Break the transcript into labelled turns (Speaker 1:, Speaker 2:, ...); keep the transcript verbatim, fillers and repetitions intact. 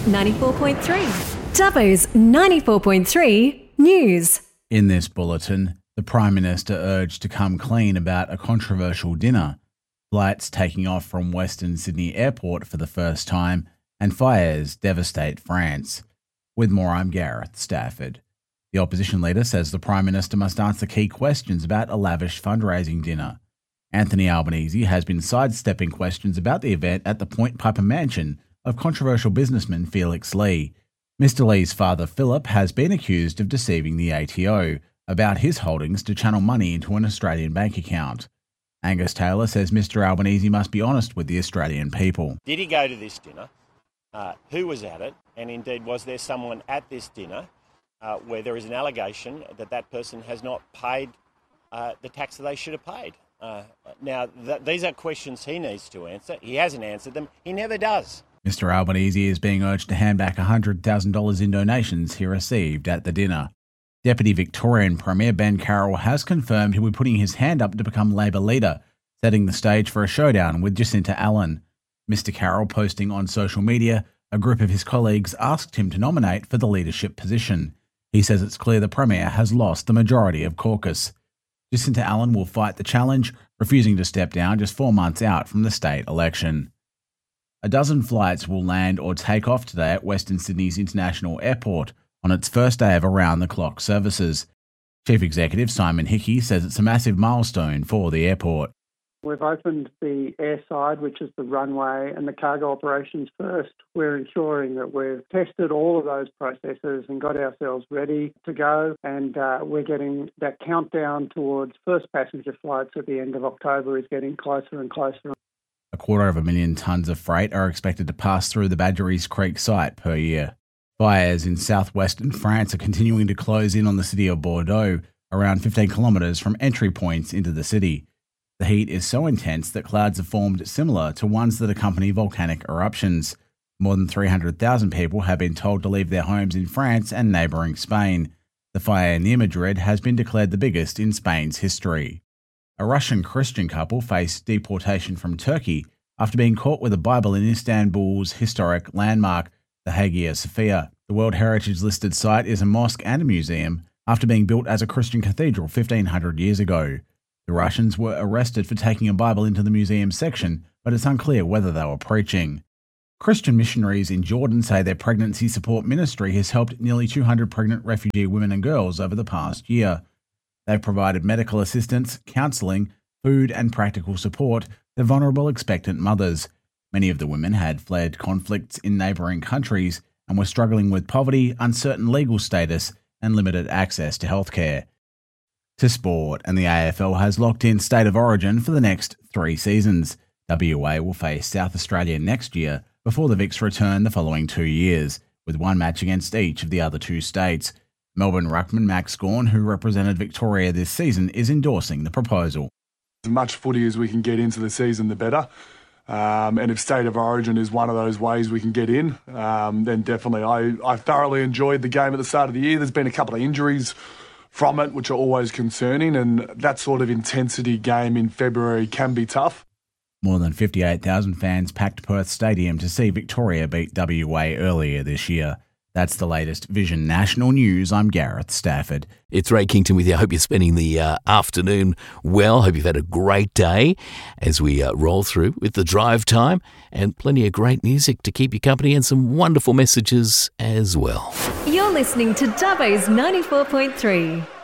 Speaker 1: ninety-four point three. Dubbo's ninety-four point three News.
Speaker 2: In this bulletin, the Prime Minister urged to come clean about a controversial dinner, flights taking off from Western Sydney Airport for the first time, and fires devastate France. With more, I'm Gareth Stafford. The opposition leader says the Prime Minister must answer key questions about a lavish fundraising dinner. Anthony Albanese has been sidestepping questions about the event at the Point Piper mansion of controversial businessman Felix Lee. Mister Lee's father, Philip, has been accused of deceiving the A T O about his holdings to channel money into an Australian bank account. Angus Taylor says Mister Albanese must be honest with the Australian people.
Speaker 3: Did he go to this dinner? Uh, who was at it? And indeed, was there someone at this dinner uh, where there is an allegation that that person has not paid uh, the tax that they should have paid? Uh, now, th- these are questions he needs to answer. He hasn't answered them. He never does.
Speaker 2: Mister Albanese is being urged to hand back one hundred thousand dollars in donations he received at the dinner. Deputy Victorian Premier Ben Carroll has confirmed he'll be putting his hand up to become Labor leader, setting the stage for a showdown with Jacinta Allan. Mister Carroll posting on social media, a group of his colleagues asked him to nominate for the leadership position. He says it's clear the Premier has lost the majority of caucus. Jacinta Allan will fight the challenge, refusing to step down just four months out from the state election. A dozen flights will land or take off today at Western Sydney's International Airport on its first day of around-the-clock services. Chief Executive Simon Hickey says it's a massive milestone for the airport.
Speaker 4: We've opened the airside, which is the runway, and the cargo operations first. We're ensuring that we've tested all of those processes and got ourselves ready to go, and uh, we're getting that countdown towards first passenger flights at the end of October is getting closer and closer.
Speaker 2: A quarter of a million tonnes of freight are expected to pass through the Badgerys Creek site per year. Fires in southwestern France are continuing to close in on the city of Bordeaux, around fifteen kilometres from entry points into the city. The heat is so intense that clouds have formed similar to ones that accompany volcanic eruptions. More than three hundred thousand people have been told to leave their homes in France and neighbouring Spain. The fire near Madrid has been declared the biggest in Spain's history. A Russian Christian couple faced deportation from Turkey after being caught with a Bible in Istanbul's historic landmark, the Hagia Sophia. The World Heritage listed site is a mosque and a museum after being built as a Christian cathedral fifteen hundred years ago. The Russians were arrested for taking a Bible into the museum section, but it's unclear whether they were preaching. Christian missionaries in Jordan say their pregnancy support ministry has helped nearly two hundred pregnant refugee women and girls over the past year. They've provided medical assistance, counselling, food and practical support to vulnerable expectant mothers. Many of the women had fled conflicts in neighbouring countries and were struggling with poverty, uncertain legal status and limited access to healthcare. To sport, and the A F L has locked in State of Origin for the next three seasons. W A will face South Australia next year before the Vics return the following two years, with one match against each of the other two states. Melbourne ruckman Max Gawn, who represented Victoria this season, is endorsing the proposal.
Speaker 5: As much footy as we can get into the season, the better. Um, and if State of Origin is one of those ways we can get in, um, then definitely. I, I thoroughly enjoyed the game at the start of the year. There's been a couple of injuries from it, which are always concerning, and that sort of intensity game in February can be tough.
Speaker 2: More than fifty-eight thousand fans packed Perth Stadium to see Victoria beat W A earlier this year. That's the latest Vision National News. I'm Gareth Stafford.
Speaker 6: It's Ray Kington with you. I hope you're spending the uh, afternoon well. Hope you've had a great day as we uh, roll through with the drive time and plenty of great music to keep you company and some wonderful messages as well.
Speaker 1: You're listening to Dubbo's ninety-four point three.